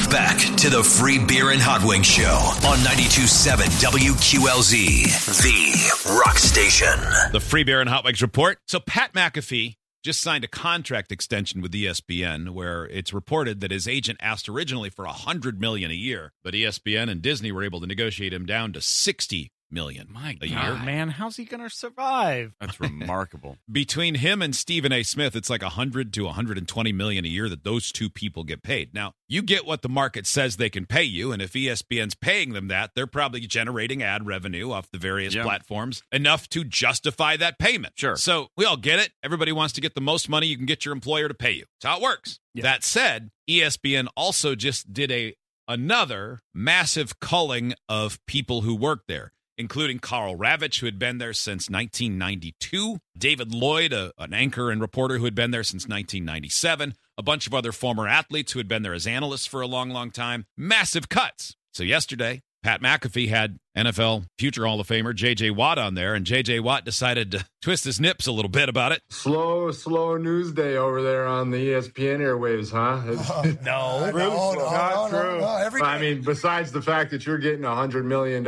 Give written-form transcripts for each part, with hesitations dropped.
back to the Free Beer and Hot Wings Show on 92.7 WQLZ, the rock station. The Free Beer and Hot Wings Report. So Pat McAfee just signed a contract extension with ESPN where it's reported that his agent asked originally for $100 million a year, but ESPN and Disney were able to negotiate him down to $60 million a year. Man, how's he going to survive? That's remarkable. Between him and Stephen A. Smith, it's like $100 to $120 million a year that those two people get paid. Now, you get what the market says they can pay you, and if ESPN's paying them that, they're probably generating ad revenue off the various platforms enough to justify that payment. Sure. So we all get it. Everybody wants to get the most money you can get your employer to pay you. That's how it works. Yeah. That said, ESPN also just did another massive culling of people who work there, including Carl Ravitch, who had been there since 1992, David Lloyd, an anchor and reporter who had been there since 1997, a bunch of other former athletes who had been there as analysts for a long, long time. Massive cuts. So yesterday, Pat McAfee had NFL future Hall of Famer J.J. Watt on there, and J.J. Watt decided to twist his nips a little bit about it. Slow news day over there on the ESPN airwaves, huh? No, Not true. Every I mean, besides the fact that you're getting $100 million.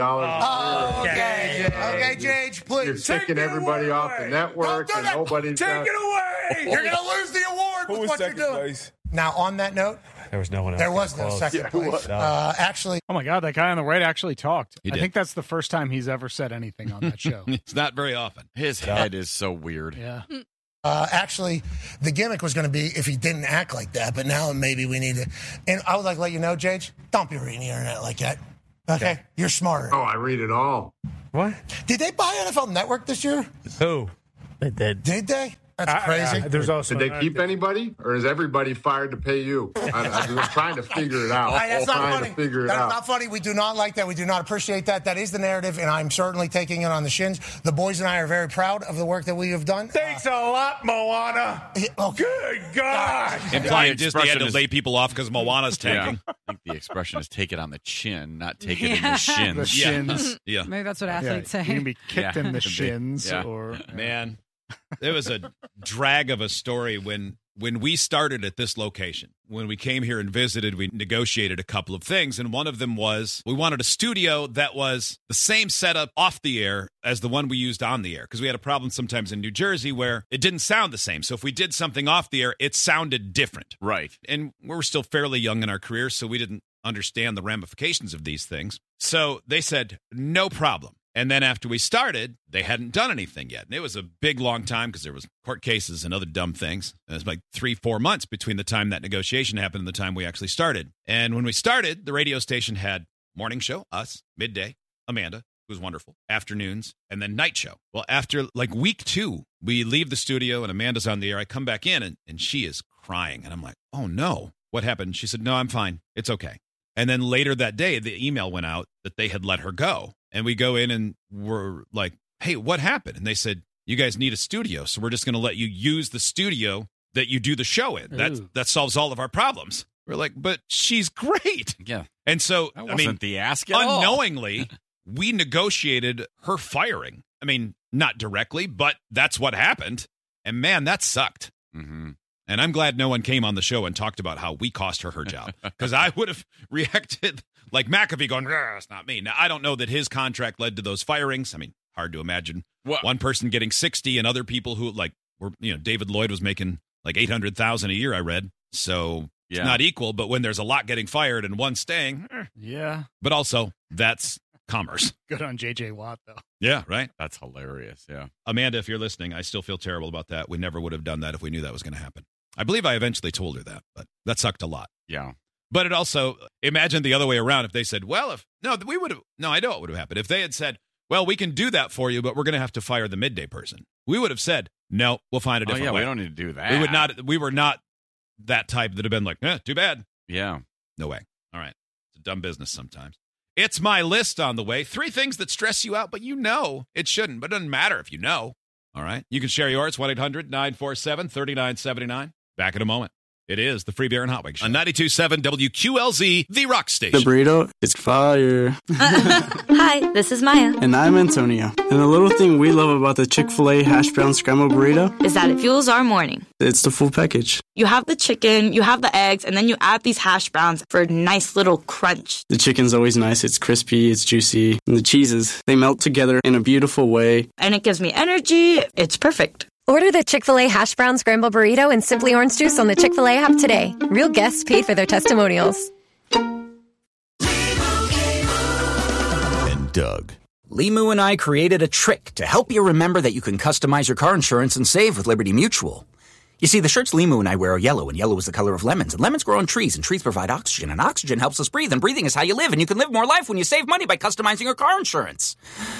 Okay, Jage, please. You're taking everybody off the network, and nobody's Take it away. You're going to lose the award with what you're doing. Now, on that note, there was no one else. There was no second place. Actually, oh my God, that guy on the right actually talked. He I did. think that's the first time he's ever said anything on that show. It's not very often. His head is so weird. Yeah. actually, the gimmick was going to be if he didn't act like that, but now maybe we need to. And I would like to let you know, Jage, don't be reading the internet like that. Okay? You're smarter. Oh, I read it all. What? Did they buy NFL Network this year? Who? They did. Did they? That's crazy. There's also Did they keep anybody, or is everybody fired to pay you? I'm trying to figure it out. That's not funny. That's Not funny. We do not like that. We do not appreciate that. That is the narrative, and I'm certainly taking it on the shins. The boys and I are very proud of the work that we have done. Thanks a lot, Moana. Good God. Implying The Disney had to expression is- lay people off because Moana's tanking. I think the expression is take it on the chin, not take it in the shins. The shins. Yeah. Maybe that's what Yeah, athletes you say. can be kicked in the Could be. shins Yeah. or Man, there was a drag of a story when we started at this location. When we came here and visited, we negotiated a couple of things, and one of them was we wanted a studio that was the same setup off the air as the one we used on the air, because we had a problem sometimes in New Jersey where it didn't sound the same. So if we did something off the air, it sounded different. Right. And we were still fairly young in our careers, so we didn't understand the ramifications of these things. So they said, no problem. And then after we started, they hadn't done anything yet. And it was a big, long time because there was court cases and other dumb things. And it was like 3-4 months between the time that negotiation happened and the time we actually started. And when we started, the radio station had morning show, us, midday, Amanda, who was wonderful, afternoons, and then night show. Well, after like week 2, we leave the studio and Amanda's on the air. I come back in and she is crying. And I'm like, oh, no. What happened? She said, no, I'm fine. It's okay. And then later that day, the email went out that they had let her go. And we go in and we're like, hey, what happened? And they said, you guys need a studio, so we're just going to let you use the studio that you do the show in. That solves all of our problems. We're like, but she's great. Yeah. And so, That wasn't the ask at all. unknowingly, we negotiated her firing. I mean, not directly, but that's what happened. And man, that sucked. Mm-hmm. And I'm glad no one came on the show and talked about how we cost her job, because I would have reacted like McAfee going, it's not me. Now, I don't know that his contract led to those firings. I mean, hard to imagine one person getting 60 and other people who David Lloyd was making like $800,000 a year, I read. So it's not equal, but when there's a lot getting fired and one staying. yeah. But also that's commerce. Good on J.J. Watt, though. Yeah, right. That's hilarious. Yeah. Amanda, if you're listening, I still feel terrible about that. We never would have done that if we knew that was going to happen. I believe I eventually told her that, but that sucked a lot. Yeah. But it also, imagine the other way around. If they said, I know what would have happened. If they had said, well, we can do that for you, but we're going to have to fire the midday person. We would have said, no, we'll find a different way. We don't need to do that. We were not that type that have been like, too bad. Yeah. No way. All right. It's a dumb business sometimes. It's my list on the way. 3 things that stress you out, but you know it shouldn't. But it doesn't matter if you know. All right. You can share yours, 1-800-947-3979. Back in a moment. It is the Free Beer and Hot Wings Show. On 92.7 WQLZ, the rock station. The burrito is fire. Hi, this is Maya. And I'm Antonio. And the little thing we love about the Chick-fil-A hash brown scrambled burrito is that it fuels our morning. It's the full package. You have the chicken, you have the eggs, and then you add these hash browns for a nice little crunch. The chicken's always nice. It's crispy, it's juicy. And the cheeses, they melt together in a beautiful way. And it gives me energy. It's perfect. Order the Chick-fil-A Hash Brown Scramble Burrito and Simply Orange Juice on the Chick-fil-A app today. Real guests paid for their testimonials. And Doug. Limu and I created a trick to help you remember that you can customize your car insurance and save with Liberty Mutual. You see, the shirts Limu and I wear are yellow, and yellow is the color of lemons. And lemons grow on trees, and trees provide oxygen. And oxygen helps us breathe, and breathing is how you live. And you can live more life when you save money by customizing your car insurance.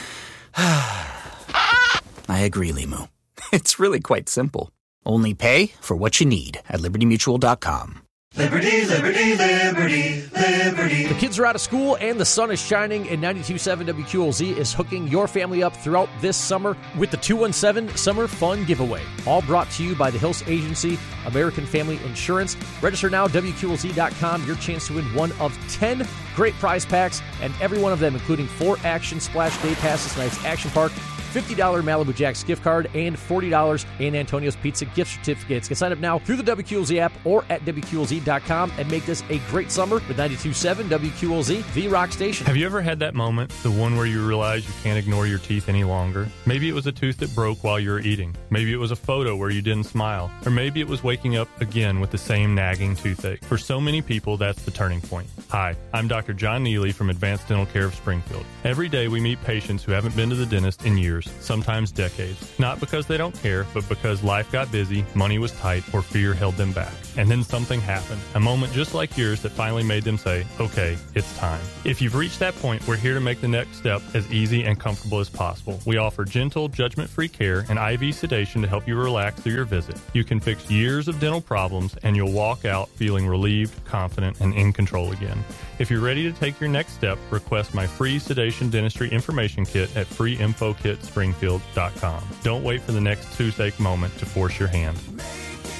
I agree, Limu. It's really quite simple. Only pay for what you need at libertymutual.com. Liberty, liberty, liberty, liberty. The kids are out of school and the sun is shining, and 92.7 WQLZ is hooking your family up throughout this summer with the 217 Summer Fun Giveaway. All brought to you by the Hills Agency, American Family Insurance. Register now, WQLZ.com. Your chance to win one of 10 great prize packs, and every one of them, including 4 Action Splash Day passes, tonight's Action Park, $50 Malibu Jack's gift card, and $40 in Antonio's Pizza gift certificates. Get signed up now through the WQLZ app or at WQLZ.com and make this a great summer with 92.7 WQLZ, the rock station. Have you ever had that moment, the one where you realize you can't ignore your teeth any longer? Maybe it was a tooth that broke while you were eating. Maybe it was a photo where you didn't smile. Or maybe it was waking up again with the same nagging toothache. For so many people, that's the turning point. Hi, I'm Dr. John Neely from Advanced Dental Care of Springfield. Every day we meet patients who haven't been to the dentist in years, sometimes decades. Not because they don't care, but because life got busy, money was tight, or fear held them back. And then something happened. A moment just like yours that finally made them say, okay, it's time. If you've reached that point, we're here to make the next step as easy and comfortable as possible. We offer gentle, judgment-free care and IV sedation to help you relax through your visit. You can fix years of dental problems, and you'll walk out feeling relieved, confident, and in control again. If you're ready to take your next step, request my free sedation dentistry information kit at freeinfokitspringfield.com. Don't wait for the next toothache moment to force your hand.